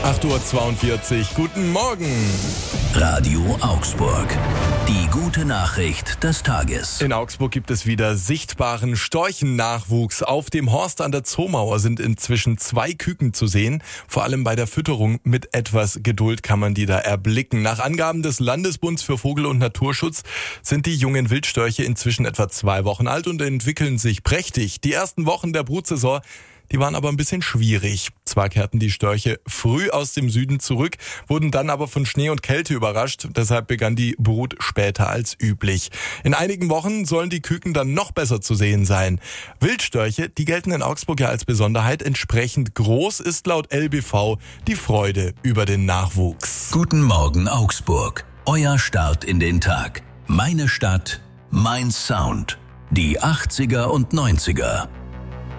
8:42 Uhr, guten Morgen. Radio Augsburg. Die gute Nachricht des Tages. In Augsburg gibt es wieder sichtbaren Storchennachwuchs. Auf dem Horst an der Zoomauer sind inzwischen 2 Küken zu sehen. Vor allem bei der Fütterung mit etwas Geduld kann man die da erblicken. Nach Angaben des Landesbunds für Vogel- und Naturschutz sind die jungen Wildstörche inzwischen etwa 2 Wochen alt und entwickeln sich prächtig. Die ersten Wochen der Brutsaison, die waren aber ein bisschen schwierig. Zwar kehrten die Störche früh aus dem Süden zurück, wurden dann aber von Schnee und Kälte überrascht. Deshalb begann die Brut später als üblich. In einigen Wochen sollen die Küken dann noch besser zu sehen sein. Wildstörche, die gelten in Augsburg ja als Besonderheit. Entsprechend groß ist laut LBV die Freude über den Nachwuchs. Guten Morgen Augsburg. Euer Start in den Tag. Meine Stadt, mein Sound. Die 80er und 90er.